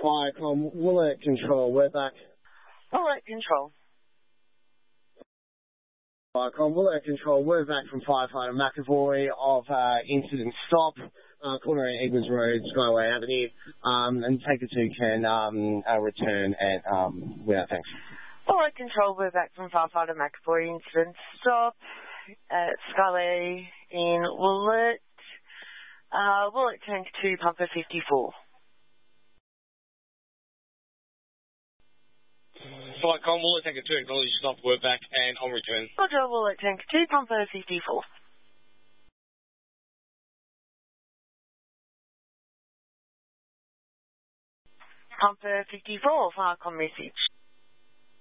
Firecom, Woolert Control, we're back. Woolert Control. Firecom, Woolert Control, we're back from Firefighter McAvoy of incident stop, corner at Edwards Road, Skyway Avenue, and take it to can return and without thanks. Woolert Control, we're back from Firefighter McAvoy incident stop at Skyway in Woolert. Woolert Tank 2, Pumper 54. Firecom, Woolert Tank 2, acknowledge stop, we're back and on return. Roger, Woolert Tank 2, Pumper 54. Pumper 54, Firecom message.